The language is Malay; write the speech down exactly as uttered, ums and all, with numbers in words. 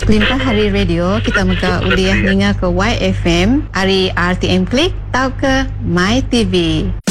Kelimpa hari radio kita muka uliah ninga ke Y F M, hari R T M Klik, tau ke My T V.